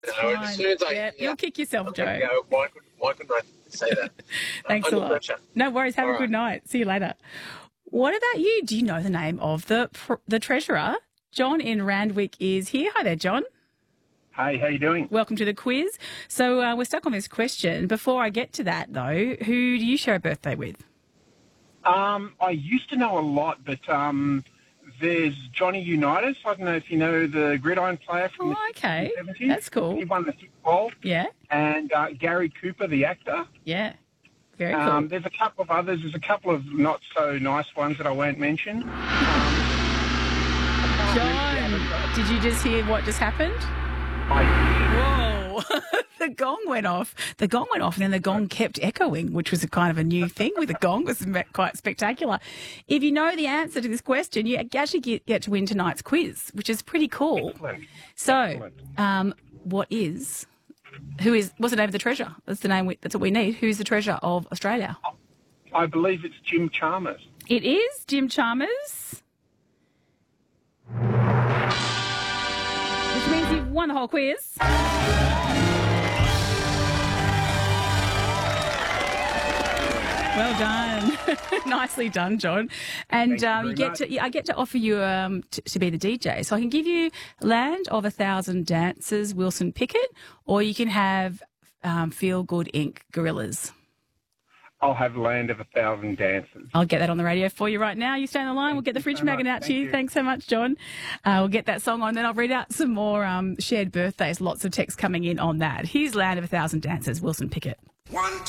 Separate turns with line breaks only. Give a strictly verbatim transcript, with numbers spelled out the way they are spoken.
It's
No,
fine.
as soon as I,
yeah,
yeah,
you'll kick yourself,
I'm
Joe.
gonna go, why, could, why couldn't I say that?
Thanks
Under
a lot.
pressure.
No worries. Have
All
a good
right.
night. See you later. What about you? Do you know the name of the the treasurer? John in Randwick is here. Hi there, John.
Hey, how you doing?
Welcome to the quiz. So uh, we're stuck on this question. Before I get to that, though, who do you share a birthday with?
Um, I used to know a lot, but um, there's Johnny Unitas. I don't know if you know the gridiron player from
Oh,
the
okay.
seventies.
That's cool.
He won the Super Bowl.
Yeah,
And uh, Gary Cooper, the actor.
yeah. Very cool.
Um, there's a couple of others. There's a couple of not so nice ones that I won't mention.
John, did you just hear what just happened?
I,
Whoa, the gong went off. The gong went off and then the gong kept echoing, which was a kind of a new thing with the gong. It was me- quite spectacular. If you know the answer to this question, you actually get, get to win tonight's quiz, which is pretty cool.
excellent.
So,
Excellent.
um, what is, who is, what's the name of the treasure? That's the name, we, that's what we need. Who's the treasure of Australia?
I believe it's Jim Chalmers.
It is Jim Chalmers. Which means you've won the whole quiz. Well done. Nicely done, John. And
Thank you
um, you,
very
get
much.
to I get to offer you um, t- to be the D J. So I can give you Land of a Thousand Dances, Wilson Pickett, or you can have um, Feel Good Incorporated. Gorillas.
I'll have Land of a Thousand Dances.
I'll get that on the radio for you right now. You stay on the line. We'll get the fridge
so
magnet
much.
out to
Thank
you.
you.
Thanks so much, John. Uh, we'll get that song on. Then I'll read out some more um, shared birthdays. Lots of texts coming in on that. Here's Land of a Thousand Dances, Wilson Pickett.
One, two.